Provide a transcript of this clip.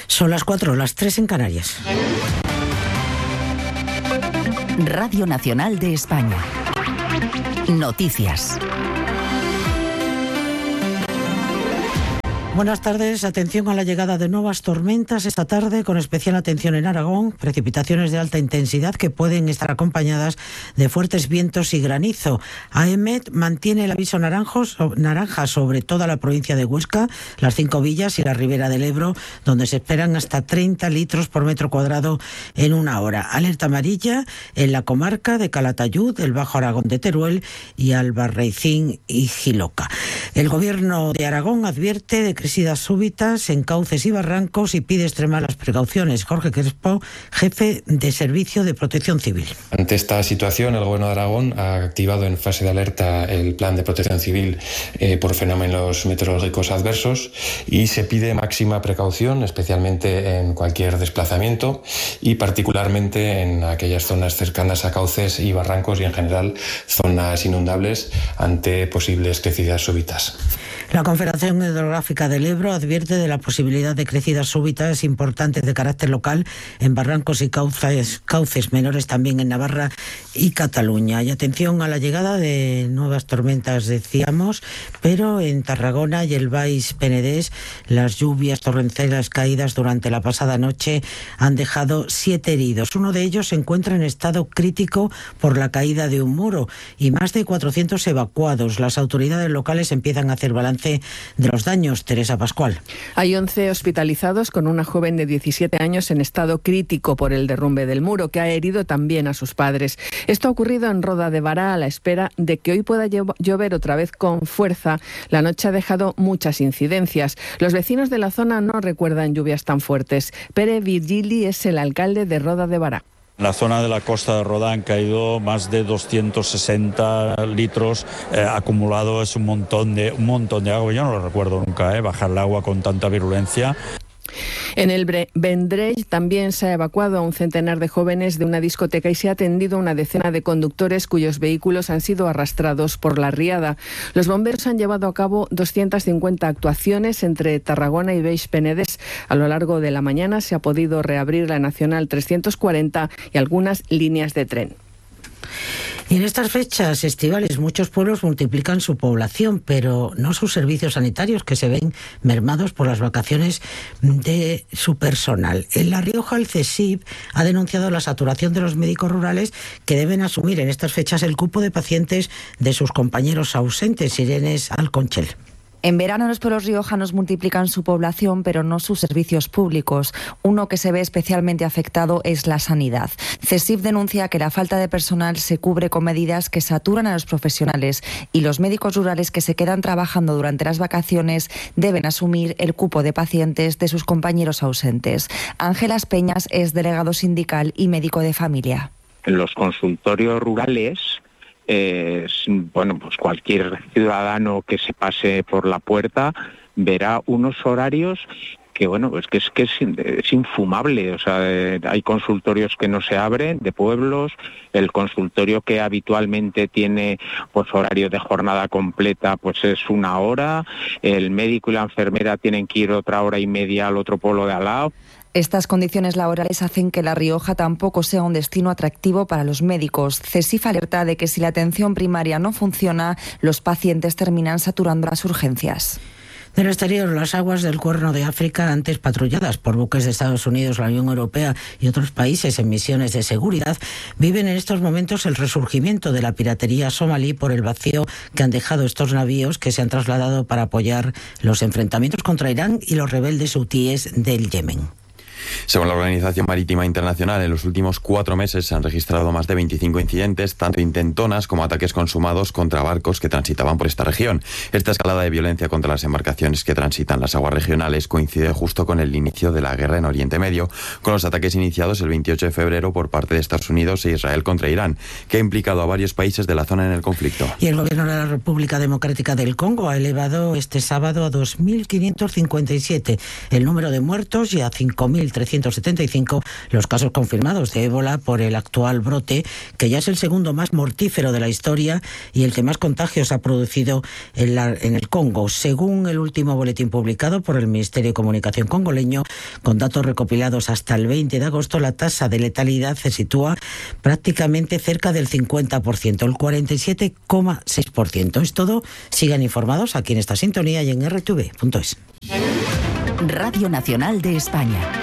Son las 4, las 3 en Canarias. Radio Nacional de España. Noticias. Buenas tardes. Atención a la llegada de nuevas tormentas esta tarde, con especial atención en Aragón. Precipitaciones de alta intensidad que pueden estar acompañadas de fuertes vientos y granizo. AEMET mantiene el aviso naranja sobre toda la provincia de Huesca, las 5 villas y la ribera del Ebro, donde se esperan hasta 30 litros por metro cuadrado en una hora. Alerta amarilla en la comarca de Calatayud, el Bajo Aragón de Teruel y Albarracín y Jiloca. El Gobierno de Aragón advierte de crecidas súbitas en cauces y barrancos y pide extremar las precauciones. Jorge Crespo, jefe de Servicio de Protección Civil. Ante esta situación, el Gobierno de Aragón ha activado en fase de alerta el Plan de Protección Civil por fenómenos meteorológicos adversos y se pide máxima precaución, especialmente en cualquier desplazamiento y particularmente en aquellas zonas cercanas a cauces y barrancos y en general zonas inundables ante posibles crecidas súbitas. La Confederación Hidrográfica del Ebro advierte de la posibilidad de crecidas súbitas importantes de carácter local en barrancos y cauces menores también en Navarra y Cataluña. Y atención a la llegada de nuevas tormentas, decíamos, pero en Tarragona y el Baix Penedès las lluvias torrenciales caídas durante la pasada noche han dejado 7 heridos. Uno de ellos se encuentra en estado crítico por la caída de un muro y más de 400 evacuados. Las autoridades locales empiezan a hacer balance de los daños. Teresa Pascual. Hay 11 hospitalizados, con una joven de 17 años en estado crítico por el derrumbe del muro, que ha herido también a sus padres. Esto ha ocurrido en Roda de Bará a la espera de que hoy pueda llover otra vez con fuerza. La noche ha dejado muchas incidencias. Los vecinos de la zona no recuerdan lluvias tan fuertes. Pere Virgili es el alcalde de Roda de Bará. En la zona de la costa de Roda han caído más de 260 litros acumulado. Es un montón de agua. Yo no lo recuerdo nunca, bajar el agua con tanta virulencia. En el Vendrell también se ha evacuado a un centenar de jóvenes de una discoteca y se ha atendido a una decena de conductores cuyos vehículos han sido arrastrados por la riada. Los bomberos han llevado a cabo 250 actuaciones entre Tarragona y Baix Penedès. A lo largo de la mañana se ha podido reabrir la Nacional 340 y algunas líneas de tren. Y en estas fechas estivales muchos pueblos multiplican su población, pero no sus servicios sanitarios, que se ven mermados por las vacaciones de su personal. En La Rioja, el CSIC ha denunciado la saturación de los médicos rurales que deben asumir en estas fechas el cupo de pacientes de sus compañeros ausentes. Irene Alconchel. En verano los pueblos riojanos multiplican su población, pero no sus servicios públicos. Uno que se ve especialmente afectado es la sanidad. CSIC denuncia que la falta de personal se cubre con medidas que saturan a los profesionales y los médicos rurales que se quedan trabajando durante las vacaciones deben asumir el cupo de pacientes de sus compañeros ausentes. Ángelas Peñas es delegado sindical y médico de familia. En los consultorios rurales, pues cualquier ciudadano que se pase por la puerta verá unos horarios que es infumable. O sea, hay consultorios que no se abren de pueblos, el consultorio que habitualmente tiene horario de jornada completa es 1 hora, el médico y la enfermera tienen que ir otra hora y media al otro pueblo de al lado. Estas condiciones laborales hacen que La Rioja tampoco sea un destino atractivo para los médicos. CSIC alerta de que si la atención primaria no funciona, los pacientes terminan saturando las urgencias. Del exterior, las aguas del Cuerno de África, antes patrulladas por buques de Estados Unidos, la Unión Europea y otros países en misiones de seguridad, viven en estos momentos el resurgimiento de la piratería somalí por el vacío que han dejado estos navíos que se han trasladado para apoyar los enfrentamientos contra Irán y los rebeldes hutíes del Yemen. Según la Organización Marítima Internacional, en los últimos 4 meses se han registrado más de 25 incidentes, tanto intentonas como ataques consumados contra barcos que transitaban por esta región. Esta escalada de violencia contra las embarcaciones que transitan las aguas regionales coincide justo con el inicio de la guerra en Oriente Medio, con los ataques iniciados el 28 de febrero por parte de Estados Unidos e Israel contra Irán, que ha implicado a varios países de la zona en el conflicto. Y el gobierno de la República Democrática del Congo ha elevado este sábado a 2.557 el número de muertos y a 5.300 1.175 los casos confirmados de ébola por el actual brote, que ya es el segundo más mortífero de la historia y el que más contagios ha producido en el Congo, según el último boletín publicado por el Ministerio de Comunicación congoleño. Con datos recopilados hasta el 20 de agosto, la tasa de letalidad se sitúa prácticamente cerca del 50%, el 47,6%. Es todo. Sigan informados aquí en esta sintonía y en rtv.es. Radio Nacional de España.